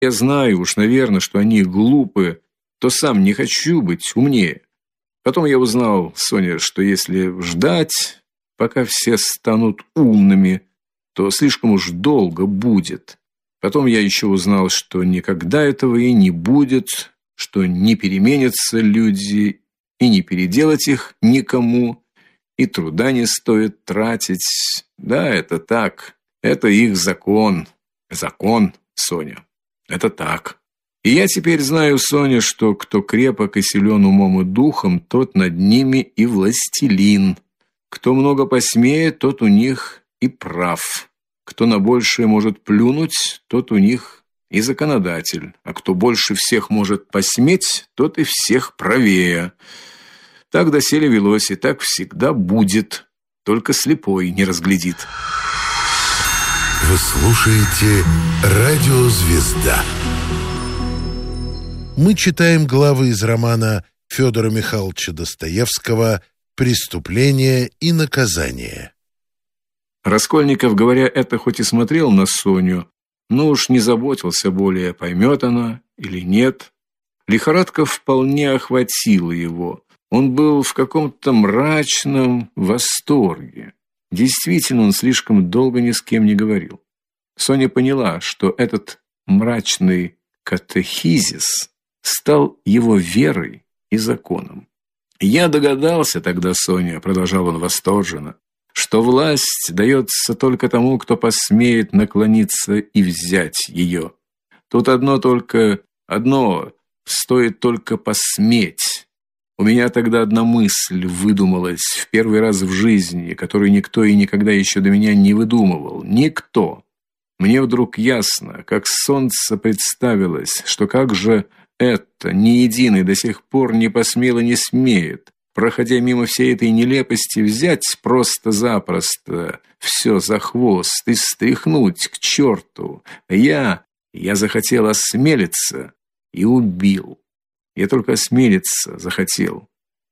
Я знаю уж, наверное, что они глупы, то сам не хочу быть умнее. Потом я узнал, Соня, что если ждать, пока все станут умными, то слишком уж долго будет. Потом я еще узнал, что никогда этого и не будет, что не переменятся люди, и не переделать их никому, и труда не стоит тратить. Да, это так. Это их закон. Закон, Соня. Это так. И я теперь знаю, Соня, что кто крепок и силен умом и духом, тот над ними и властелин. Кто много посмеет, тот у них и прав. Кто на большее может плюнуть, тот у них и законодатель. А кто больше всех может посметь, тот и всех правее. Так доселе велось, и так всегда будет. Только слепой не разглядит. Вы слушаете «Радио Звезда». Мы читаем главы из романа Федора Михайловича Достоевского «Преступление и наказание». Раскольников, говоря это, хоть и смотрел на Соню, но уж не заботился более, поймет она или нет. Лихорадка вполне охватила его. Он был в каком-то мрачном восторге. Действительно, он слишком долго ни с кем не говорил. Соня поняла, что этот мрачный катехизис стал его верой и законом. «Я догадался тогда, Соня», — продолжал он восторженно, «что власть дается только тому, кто посмеет наклониться и взять ее. Тут одно стоит только посметь. У меня тогда одна мысль выдумалась в первый раз в жизни, которую никто и никогда еще до меня не выдумывал. Никто. Мне вдруг ясно, как солнце представилось, что как же это ни единый до сих пор не посмел и не смеет, проходя мимо всей этой нелепости, взять просто-запросто все за хвост и стряхнуть к черту. Я захотел осмелиться и убил. Я только осмелиться захотел.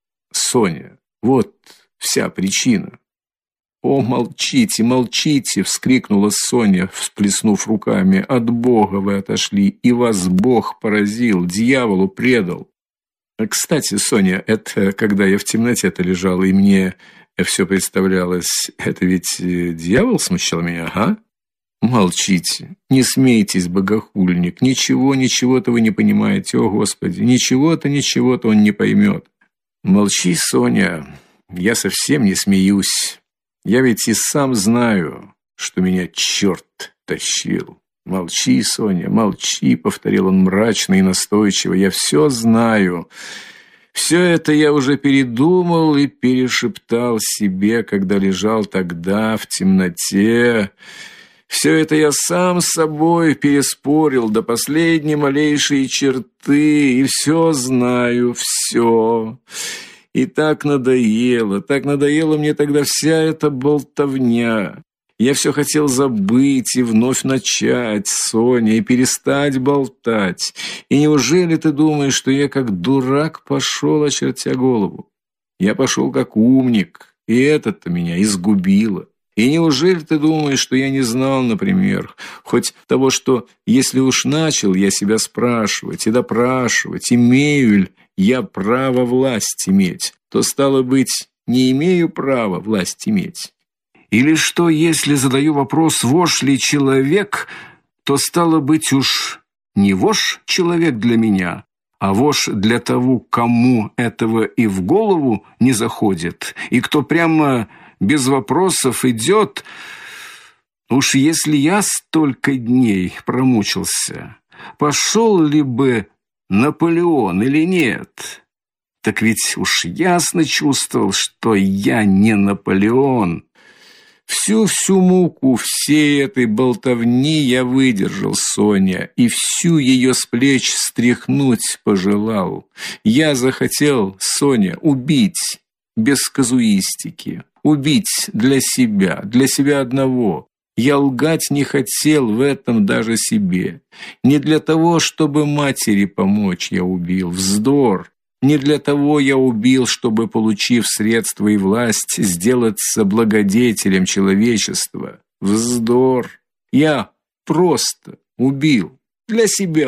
Соня, вот вся причина». «О, молчите, молчите!» — вскрикнула Соня, всплеснув руками. «От Бога вы отошли, и вас Бог поразил, дьяволу предал». «Кстати, Соня, это когда я в темноте-то лежал, и мне все представлялось, это ведь дьявол смущал меня, ага?» «Молчите, не смейтесь, богохульник, ничего-то вы не понимаете, о Господи, ничего-то он не поймет». «Молчи, Соня, я совсем не смеюсь. Я ведь и сам знаю, что меня черт тащил». «Молчи, Соня, молчи», — повторил он мрачно и настойчиво. «Я все знаю. Все это я уже передумал и перешептал себе, когда лежал тогда в темноте. Все это я сам с собой переспорил до последней малейшей черты, и все знаю, все. И так надоело мне тогда вся эта болтовня. Я все хотел забыть и вновь начать, Соня, и перестать болтать. И неужели ты думаешь, что я как дурак пошел, очертя голову? Я пошел как умник, и это-то меня изгубило. И неужели ты думаешь, что я не знал, например, хоть того, что если уж начал я себя спрашивать и допрашивать, имею ли я право власть иметь, то, стало быть, не имею права власть иметь? Или что, если задаю вопрос, вошь ли человек, то, стало быть, уж не вошь человек для меня, а вошь для того, кому этого и в голову не заходит, и кто прямо без вопросов идет. Уж если я столько дней промучился, пошел ли бы Наполеон или нет? Так ведь уж ясно чувствовал, что я не Наполеон. Всю муку всей этой болтовни я выдержал, Соня, и всю ее с плеч стряхнуть пожелал. Я захотел, Соня, убить без казуистики, убить для себя одного. Я лгать не хотел в этом даже себе. Не для того, чтобы матери помочь, я убил. Вздор. Не для того я убил, чтобы, получив средства и власть, сделаться благодетелем человечества. Вздор. Я просто убил. для себя.